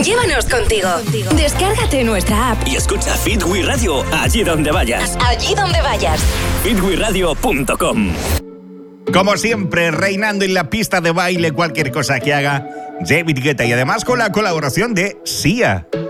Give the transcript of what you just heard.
Llévanos contigo. Descárgate nuestra app y escucha Fit We Radio allí donde vayas. Allí donde vayas. fitweradio.com. Como siempre, reinando en la pista de baile, cualquier cosa que haga David Guetta, y además con la colaboración de Sia.